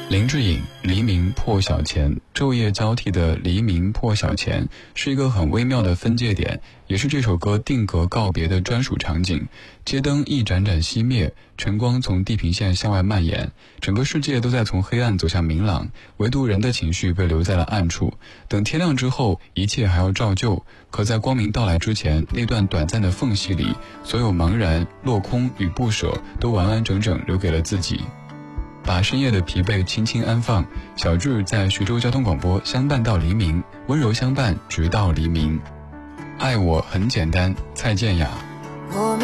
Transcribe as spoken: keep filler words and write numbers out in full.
林志颖，黎明破晓前，昼夜交替的黎明破晓前是一个很微妙的分界点，也是这首歌定格告别的专属场景。街灯一盏盏熄灭，晨光从地平线向外蔓延，整个世界都在从黑暗走向明朗，唯独人的情绪被留在了暗处。等天亮之后，一切还要照旧，可在光明到来之前，那段短暂的缝隙里，所有茫然、落空与不舍都完完整整留给了自己。把深夜的疲惫轻轻安放，小智在徐州交通广播相伴到黎明，温柔相伴直到黎明。爱我很简单，蔡健雅。 我